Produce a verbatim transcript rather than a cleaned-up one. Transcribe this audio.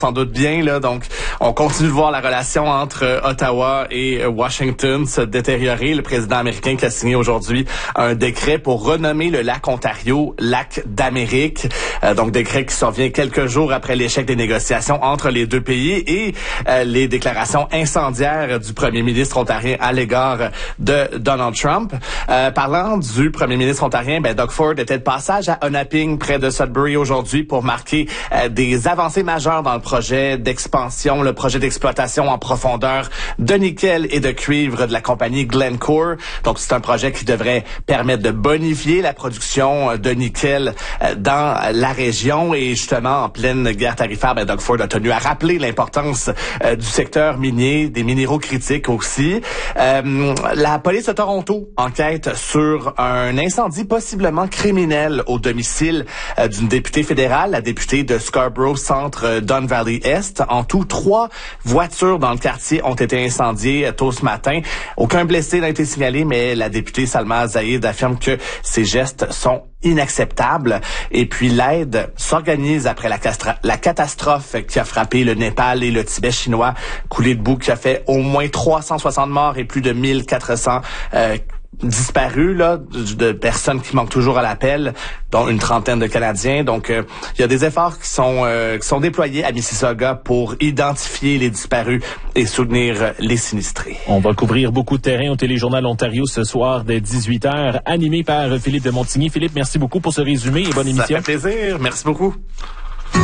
Sans doute bien, là. Donc, on continue de voir la relation entre euh, Ottawa et euh, Washington se détériorer. Le président américain qui a signé aujourd'hui un décret pour renommer le lac Ontario lac d'Amérique. Euh, donc, décret qui survient quelques jours après l'échec des négociations entre les deux pays et euh, les déclarations incendiaires du premier ministre ontarien à l'égard de Donald Trump. Euh, parlant du premier ministre ontarien, ben, Doug Ford était de passage à Onaping, près de Sudbury aujourd'hui, pour marquer euh, des avancées majeures dans le projet d'expansion, le projet d'exploitation en profondeur de nickel et de cuivre de la compagnie Glencore. Donc, c'est un projet qui devrait permettre de bonifier la production de nickel dans la région. Et justement, en pleine guerre tarifaire, ben, Doug Ford a tenu à rappeler l'importance euh, du secteur minier, des minéraux critiques aussi. Euh, la police de Toronto enquête sur un incendie possiblement criminel au domicile euh, d'une députée fédérale, la députée de Scarborough Centre euh, Don Valley Est. En tout, trois voitures dans le quartier ont été incendiées tôt ce matin. Aucun blessé n'a été signalé, mais la députée Salma Zaïd affirme que ces gestes sont inacceptables. Et puis l'aide s'organise après la, castra- la catastrophe qui a frappé le Népal et le Tibet chinois, coulée de boue qui a fait au moins trois cent soixante morts et plus de mille quatre cents euh, disparus, là, de, de personnes qui manquent toujours à l'appel, dont une trentaine de Canadiens. Donc, il euh, y a des efforts qui sont euh, qui sont déployés à Mississauga pour identifier les disparus et soutenir les sinistrés. On va couvrir beaucoup de terrain au Téléjournal Ontario ce soir dès dix-huit heures, animé par Philippe de Montigny. Philippe, merci beaucoup pour ce résumé et bonne émission. Ça fait plaisir. Merci beaucoup.